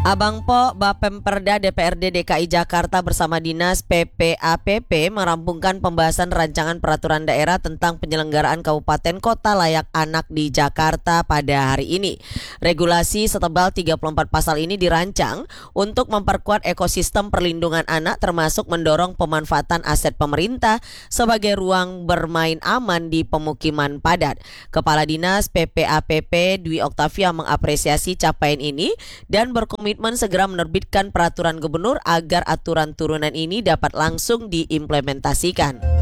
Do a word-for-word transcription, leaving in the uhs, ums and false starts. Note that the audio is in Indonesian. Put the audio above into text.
Abang Po, Bapemperda D P R D D K I Jakarta bersama Dinas P P A P P merampungkan pembahasan rancangan peraturan daerah tentang penyelenggaraan kabupaten kota layak anak di Jakarta pada hari ini. Regulasi setebal tiga puluh empat pasal ini dirancang untuk memperkuat ekosistem perlindungan anak, termasuk mendorong pemanfaatan aset pemerintah sebagai ruang bermain aman di pemukiman padat. Kepala Dinas P P A P P Dwi Oktavia mengapresiasi capaian ini dan berkomitmen segera menerbitkan peraturan gubernur agar aturan turunan ini dapat langsung diimplementasikan.